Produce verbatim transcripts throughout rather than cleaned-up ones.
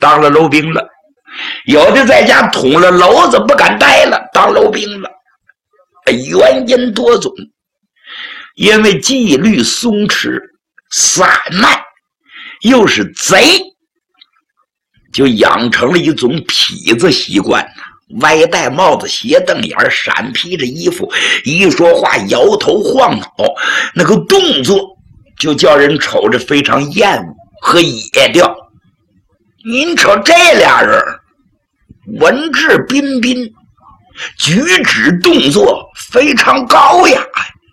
当了楼兵了，有的在家捅了篓子不敢待了，当楼兵了。原因多种，因为纪律松弛散漫，又是贼，就养成了一种痞子习惯，歪戴帽子，斜瞪眼，闪披着衣服，一说话摇头晃脑，那个动作就叫人瞅着非常厌恶和野调。您瞅这俩人文质彬彬，举止动作非常高雅。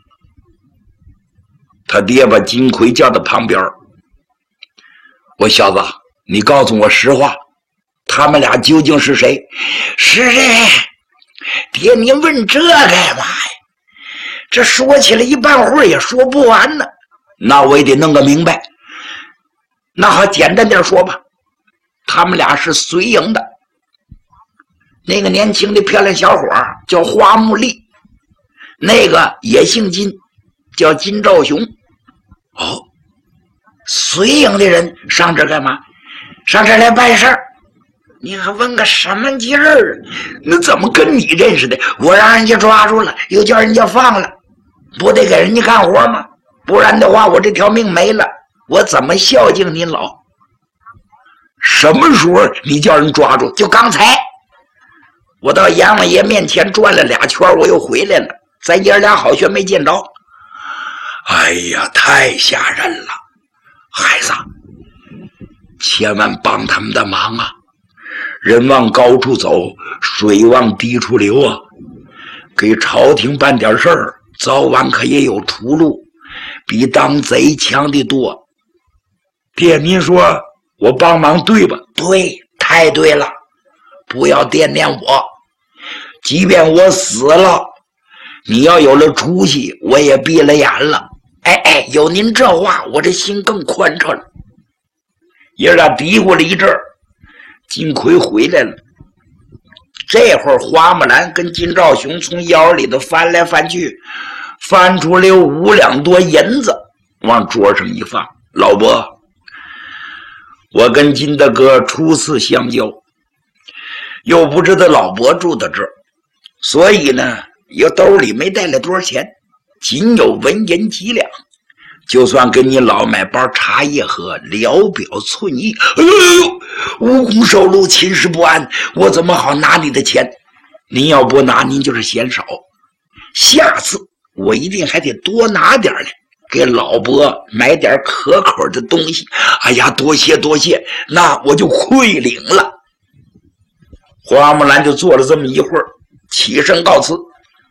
他爹把金奎叫到旁边，我小子，你告诉我实话，他们俩究竟是谁？是谁？爹，您问这干嘛呀？这说起来一半会儿也说不完呢。那我也得弄个明白。那好，简单点说吧，他们俩是随营的。那个年轻的漂亮小伙叫花木丽，那个也姓金，叫金兆雄。哦，随营的人上这干嘛？上这来办事儿。你还问个什么劲儿？那怎么跟你认识的？我让人家抓住了，又叫人家放了，不得给人家干活吗？不然的话，我这条命没了，我怎么孝敬您老？什么时候你叫人抓住？就刚才，我到阎王爷面前转了俩圈，我又回来了，咱爷俩好像没见着。哎呀，太吓人了，孩子，千万帮他们的忙啊！人往高处走，水往低处流啊！给朝廷办点事儿，早晚可也有出路，比当贼强的多。爹，您说我帮忙对吧？对，太对了！不要惦念我，即便我死了，你要有了出息，我也闭了眼了。哎哎，有您这话，我这心更宽敞了。爷俩嘀咕了一阵儿，金奎回来了。这会儿花木兰跟金兆雄从腰里头翻来翻去，翻出来有五两多银子，往桌上一放。老伯，我跟金大哥初次相交，又不知道老伯住到这儿，所以呢，又兜里没带来多少钱，仅有文银几两，就算给你老买包茶叶喝，聊表寸意。哎呦，无功受禄，寝食不安，我怎么好拿你的钱？您要不拿，您就是嫌少。下次我一定还得多拿点来，给老伯买点可口的东西。哎呀，多谢多谢，那我就亏领了。花木兰就坐了这么一会儿，起身告辞。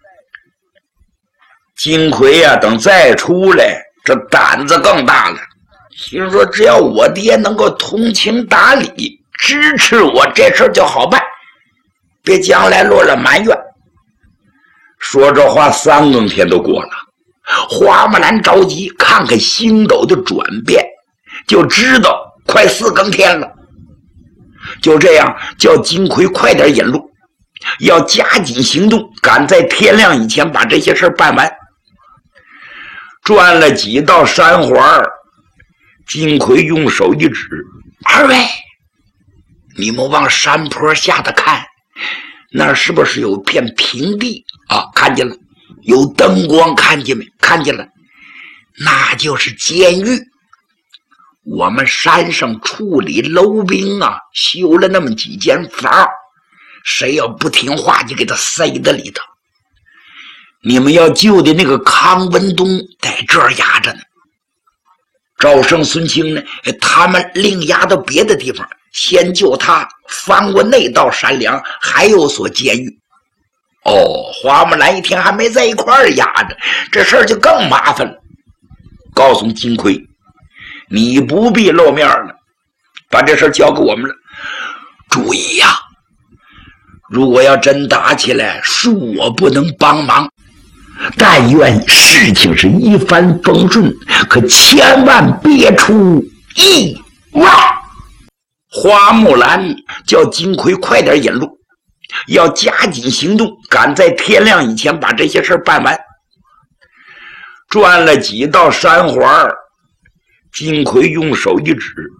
金奎呀、啊，等再出来，这胆子更大了，心说只要我爹能够通情达理，支持我，这事就好办，别将来落了埋怨。说这话三更天都过了，花木兰着急，看看星斗的转变，就知道快四更天了。就这样叫金奎快点引路，要加紧行动，赶在天亮以前把这些事办完。转了几道山环，金奎用手一指：“二位，你们往山坡下的看，那是不是有片平地啊？看见了，有灯光，看见没？看见了，那就是监狱。我们山上处理楼兵啊，修了那么几间房，谁要不听话，就给他塞在里头。你们要救的那个康文东在这儿压着呢，赵胜、孙清呢，他们另押到别的地方，先救他，翻过那道山梁，还有所监狱。哦，花木兰一天还没在一块儿压着，这事儿就更麻烦了。告诉金奎，你不必露面了，把这事儿交给我们了。注意呀、啊，如果要真打起来，恕我不能帮忙。但愿事情是一帆风顺，可千万别出意外。花木兰叫金奎快点引路，要加紧行动，赶在天亮以前把这些事办完。转了几道山环，金奎用手一指：“